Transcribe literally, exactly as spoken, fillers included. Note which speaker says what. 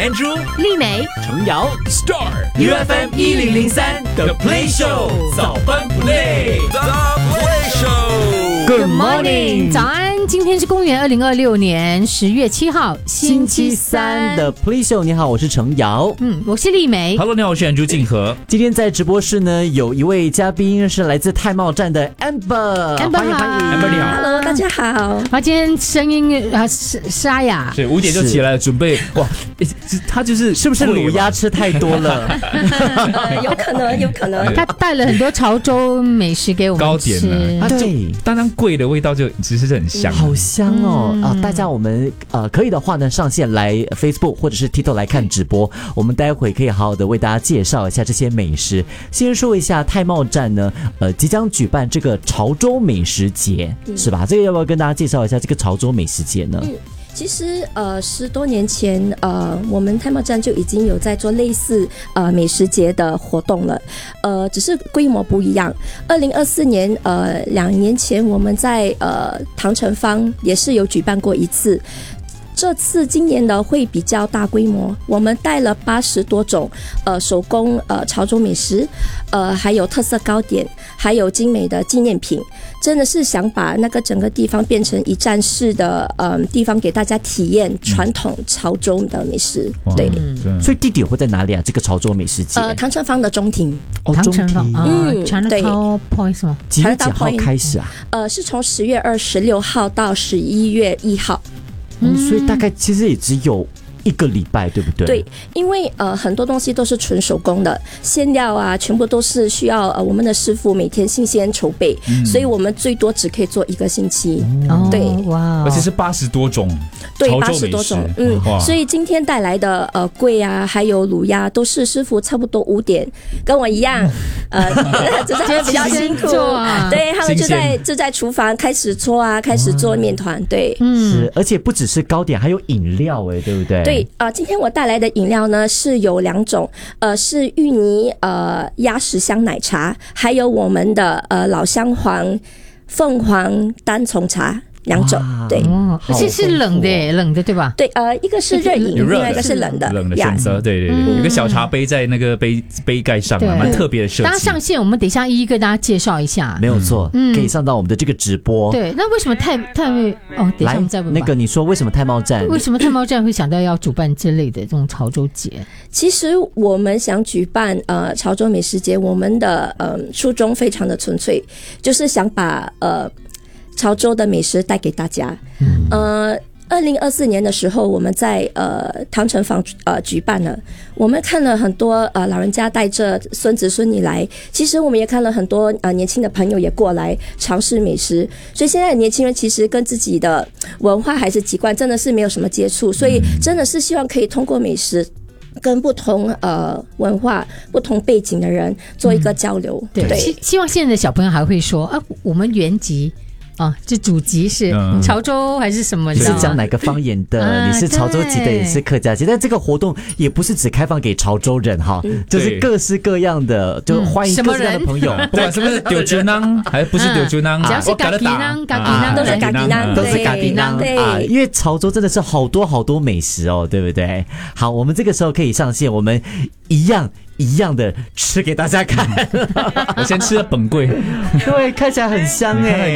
Speaker 1: Andrew、
Speaker 2: 丽美、
Speaker 1: 程瑶 Star U F M 一零零三 The Play Show 早班不累
Speaker 3: The Play
Speaker 2: Show。Good morning， 早安。今天是公元二零二六年十月七号，星期三
Speaker 4: 的 Play Show。你好，我是程瑶。
Speaker 2: 嗯，我是丽梅。
Speaker 1: Hello， 你好，我是 Andrew 静和。
Speaker 4: 今天在直播室呢，有一位嘉宾是来自泰茂站的 Amber。Amber
Speaker 2: 欢迎欢迎
Speaker 1: ，Amber 你好
Speaker 5: ，Hello， 大家好。
Speaker 2: 他今天声音啊沙哑，
Speaker 1: 对，五点就起来了，准备哇，他就是
Speaker 4: 是不是卤鸭吃太多了？
Speaker 5: 呃、有可能，有可能。
Speaker 2: 他带了很多潮州美食给我们
Speaker 1: 糕
Speaker 2: 吃，
Speaker 1: 点呢，对，当然贵的味道就其实是很香，
Speaker 4: 好香哦、
Speaker 2: 嗯、
Speaker 4: 啊！大家我们呃可以的话呢，上线来 Facebook 或者是 TikTok 来看直播，我们待会可以好好的为大家介绍一下这些美食。先说一下泰茂站呢，呃，即将举办这个潮州美食节，嗯、是吧？这个要不要跟大家介绍一下这个潮州美食节呢？
Speaker 5: 嗯其实呃十多年前呃我们泰茂站就已经有在做类似呃美食节的活动了，呃只是规模不一样。二零二四年呃两年前我们在呃唐城坊也是有举办过一次。这次今年呢会比较大规模，我们带了八十多种呃手工呃潮州美食，呃还有特色糕点，还有精美的纪念品，真的是想把那个整个地方变成一站式的呃地方给大家体验传统潮州的美食。嗯、对、
Speaker 4: 嗯，所以地点会在哪里啊？这个潮州美食节？
Speaker 5: 呃，唐城坊的中庭。
Speaker 4: 哦，
Speaker 2: 唐城坊啊，
Speaker 5: 嗯，
Speaker 2: 对 ，Chinatown Point 是吗？
Speaker 4: 几月几号开始啊？
Speaker 5: 呃，是从十月二十六号到十一月一号。
Speaker 4: 嗯，所以大概其实也只有一个礼拜，对不对？
Speaker 5: 对，因为呃很多东西都是纯手工的，馅料啊全部都是需要呃我们的师傅每天新鲜筹备、嗯，所以我们最多只可以做一个星期。
Speaker 2: 哦、
Speaker 5: 对，
Speaker 2: 哇，
Speaker 1: 而且是八十多种，
Speaker 5: 对，八十多种，嗯，所以今天带来的呃桂啊，还有卤鸭，都是师傅差不多五点跟我一样，呃，只是他们比较辛苦，
Speaker 2: 啊、
Speaker 5: 对他们就在就在厨房开始搓啊，开始做面团，对，
Speaker 4: 嗯，是，而且不只是糕点，还有饮料，哎，对不对？
Speaker 5: 对。呃，今天我带来的饮料呢是有两种，呃，是芋泥呃鸭屎香奶茶，还有我们的呃老香黄凤凰单丛茶。两种，对，
Speaker 2: 哦，而且是冷的耶，冷的对吧？
Speaker 5: 对，呃，一个是热饮，另外一个是冷的，
Speaker 1: 冷的选择，对对对，嗯、有个小茶杯在那个杯杯盖上啊，蛮特别的设计。
Speaker 2: 大家上线，我们等一下一一跟大家介绍一下。
Speaker 4: 没有错，嗯，可以上到我们的这个直播。
Speaker 2: 对，那为什么泰泰哦，等一下我们再问吧。
Speaker 4: 那个你说为什么泰茂站？
Speaker 2: 为什么泰茂站会想到要主办这类的这种潮州节？
Speaker 5: 其实我们想举办呃潮州美食节，我们的呃初衷非常的纯粹，就是想把呃。潮州的美食带给大家。嗯、呃，二零二四年的时候，我们在呃唐城坊呃举办了，我们看了很多呃老人家带着孙子孙女来，其实我们也看了很多呃年轻的朋友也过来尝试美食，所以现在的年轻人其实跟自己的文化还是习惯真的是没有什么接触，所以真的是希望可以通过美食。跟不同呃文化、不同背景的人做一个交流，嗯、对，对
Speaker 2: 希希望现在的小朋友还会说啊，我们原籍。啊，这祖籍是潮州还是什么？
Speaker 4: 你是讲哪个方言的？啊、你是潮州籍的，也是客家籍。但这个活动也不是只开放给潮州人哈，嗯、就是各式各样的，就欢迎各式各样的朋友。
Speaker 1: 嗯、不管是不是丢猪囊，还是不是丢猪囊，
Speaker 2: 只要是嘎吉囊、嘎吉囊
Speaker 5: 都是嘎吉囊，
Speaker 4: 都是嘎吉囊啊！因为潮州真的是好多好多美食哦，对不对？好，我们这个时候可以上线，我们一样。一样的吃给大家看，
Speaker 1: 我先吃了本柜，
Speaker 4: 对，看起来很香哎。